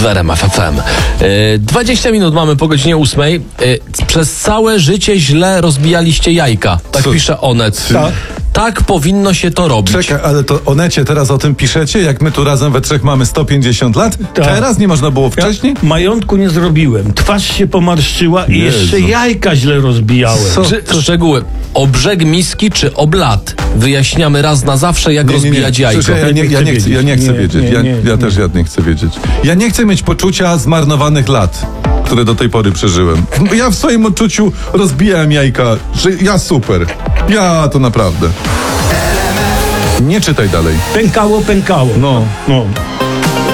w RMF FM. 20 minut mamy po godzinie 8. Przez całe życie źle rozbijaliście jajka. Tak Co? pisze Onet. Tak. Tak powinno się to robić. Czekaj, ale to Onecie teraz o tym piszecie? Jak my tu razem we trzech mamy 150 lat? Tak. Teraz nie można było wcześniej? Majątku nie zrobiłem. Twarz się pomarszczyła i Jezu. jeszcze jajka źle rozbijałem. Co? Szczegóły. O brzeg miski czy o blat? Wyjaśniamy raz na zawsze, jak rozbijać jajko. Słyszę, ja nie chcę wiedzieć. Ja nie chcę wiedzieć. Ja nie chcę mieć poczucia zmarnowanych lat, które do tej pory przeżyłem. Ja w swoim odczuciu rozbijałem jajka, że ja super. Ja to naprawdę. Nie czytaj dalej. Pękało. No.